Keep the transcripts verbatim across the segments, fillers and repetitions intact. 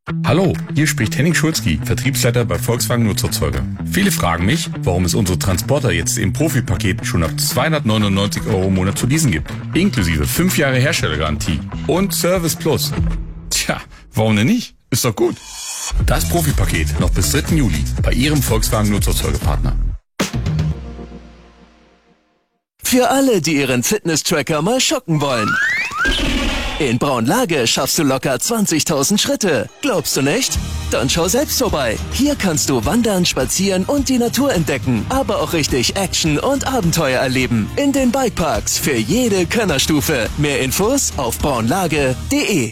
Hallo, hier spricht Henning Schulzki, Vertriebsleiter bei Volkswagen Nutzerzeuger. Viele fragen mich, warum es unsere Transporter jetzt im Profipaket schon ab zweihundertneunundneunzig Euro im Monat zu leasen gibt. Inklusive fünf Jahre Herstellergarantie und Service Plus. Tja, warum denn nicht? Ist doch gut. Das Profipaket noch bis dritten Juli bei Ihrem Volkswagen Nutzerzeugerpartner. Für alle, die ihren Fitness-Tracker mal schocken wollen. In Braunlage schaffst du locker zwanzigtausend Schritte. Glaubst du nicht? Dann schau selbst vorbei. Hier kannst du wandern, spazieren und die Natur entdecken, aber auch richtig Action und Abenteuer erleben. In den Bikeparks für jede Könnerstufe. Mehr Infos auf braunlage punkt de.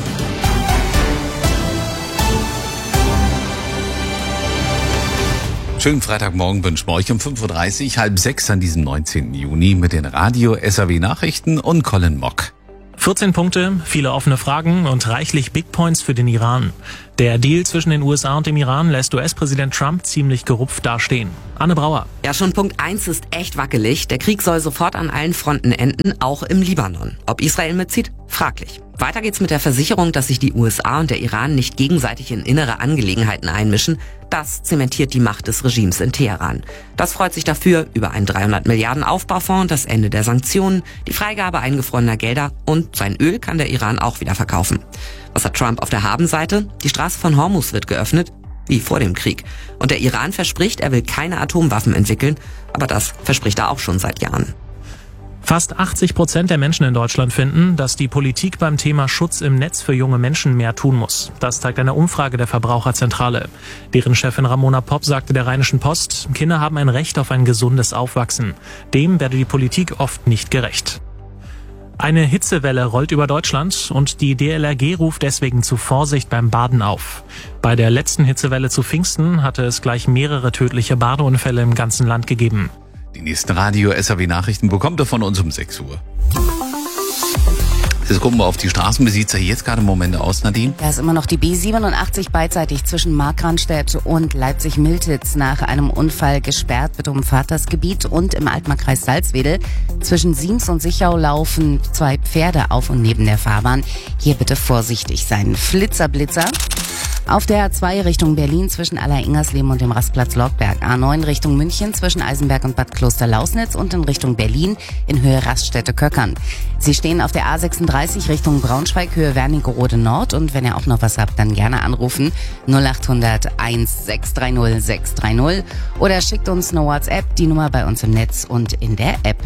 Schönen Freitagmorgen wünschen wir euch um fünf Uhr dreißig, halb sechs an diesem neunzehnten Juni mit den Radio-S A W Nachrichten und Colin Mock. vierzehn Punkte, viele offene Fragen und reichlich Big Points für den Iran. Der Deal zwischen den U S A und dem Iran lässt U S-Präsident Trump ziemlich gerupft dastehen. Anne Brauer. Ja, schon Punkt eins ist echt wackelig. Der Krieg soll sofort an allen Fronten enden, auch im Libanon. Ob Israel mitzieht? Fraglich. Weiter geht's mit der Versicherung, dass sich die U S A und der Iran nicht gegenseitig in innere Angelegenheiten einmischen. Das zementiert die Macht des Regimes in Teheran. Das freut sich dafür über einen dreihundert Milliarden Aufbaufonds, das Ende der Sanktionen, die Freigabe eingefrorener Gelder und sein Öl kann der Iran auch wieder verkaufen. Was hat Trump auf der Habenseite? Die Straße von Hormuz wird geöffnet, wie vor dem Krieg. Und der Iran verspricht, er will keine Atomwaffen entwickeln, aber das verspricht er auch schon seit Jahren. Fast achtzig Prozent der Menschen in Deutschland finden, dass die Politik beim Thema Schutz im Netz für junge Menschen mehr tun muss. Das zeigt eine Umfrage der Verbraucherzentrale. Deren Chefin Ramona Popp sagte der Rheinischen Post, Kinder haben ein Recht auf ein gesundes Aufwachsen. Dem werde die Politik oft nicht gerecht. Eine Hitzewelle rollt über Deutschland und die D L R G ruft deswegen zu Vorsicht beim Baden auf. Bei der letzten Hitzewelle zu Pfingsten hatte es gleich mehrere tödliche Badeunfälle im ganzen Land gegeben. Die nächsten Radio-S A W Nachrichten bekommt ihr von uns um sechs Uhr. Jetzt gucken wir auf die Straßen. Wie sieht's ja jetzt gerade im Moment aus, Nadine? Da ist immer noch die B siebenundachtzig beidseitig zwischen Markranstädt und Leipzig-Miltitz nach einem Unfall gesperrt, wird umfahrt das Gebiet und im Altmarkkreis Salzwedel. Zwischen Siems und Sichau laufen zwei Pferde auf und neben der Fahrbahn. Hier bitte vorsichtig sein. Flitzer, Blitzer. Auf der A zwei Richtung Berlin zwischen Aller-Ingersleben und dem Rastplatz Logberg. A neun Richtung München zwischen Eisenberg und Bad Kloster-Lausnitz und in Richtung Berlin in Höhe Raststätte-Köckern. Sie stehen auf der A sechsunddreißig Richtung Braunschweig, Höhe Wernigerode Nord. Und wenn ihr auch noch was habt, dann gerne anrufen null acht hundert eins sechs drei null sechs drei null oder schickt uns eine WhatsApp, die Nummer bei uns im Netz und in der App.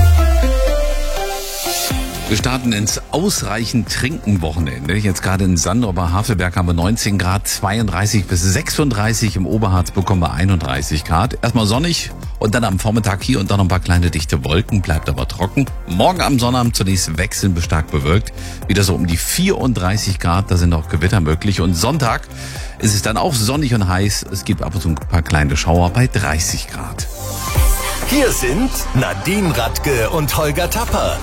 Wir starten ins ausreichend Trinken-Wochenende. Jetzt gerade in Sandra bei Havelberg haben wir neunzehn Grad, zweiunddreißig bis sechsunddreißig. Im Oberharz bekommen wir einunddreißig Grad. Erstmal sonnig und dann am Vormittag hier und dann noch ein paar kleine dichte Wolken. Bleibt aber trocken. Morgen am Sonnabend zunächst wechselnd bis stark bewölkt. Wieder so um die vierunddreißig Grad. Da sind auch Gewitter möglich. Und Sonntag ist es dann auch sonnig und heiß. Es gibt ab und zu ein paar kleine Schauer bei dreißig Grad. Hier sind Nadine Radke und Holger Tapper.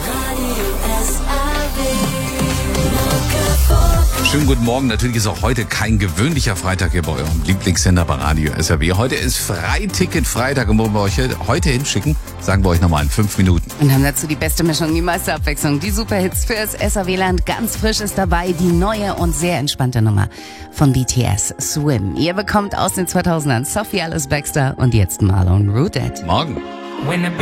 Schönen guten Morgen. Natürlich ist auch heute kein gewöhnlicher Freitag hier bei eurem Lieblingssender bei Radio S A W. Heute ist Freiticket-Freitag und wo wir euch heute hinschicken, sagen wir euch nochmal in fünf Minuten. Und haben dazu die beste Mischung, die meiste Abwechslung, die Superhits fürs S A W-Land. Ganz frisch ist dabei die neue und sehr entspannte Nummer von B T S, Swim. Ihr bekommt aus den zweitausendern Sophie Alice Baxter und jetzt Marlon Rudett. Morgen.